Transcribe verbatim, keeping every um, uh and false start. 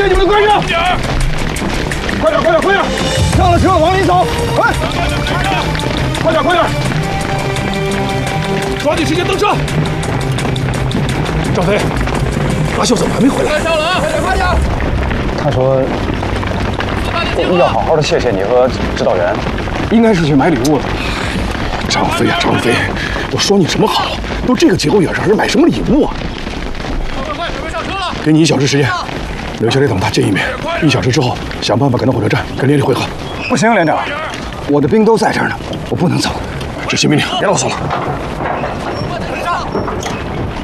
你们的官员！快点，快点，快点！上了车，往里走！快！快点，快点！抓紧时间登车！张飞，马秀怎么还没回来？ 上了啊！快点，快点！ 他说要好好的谢谢你和指导员，应该是去买礼物了。 张飞啊，张飞，我说你什么好？都这个节骨眼上，还买什么礼物啊？ 快快快，准备上车了！ 给你一小时时间，留下来等他见一面。一小时之后，想办法赶到火车站跟连里会合。 不行，连长，我的兵都在这儿呢，我不能走。 执行命令，别啰嗦了。 快点上！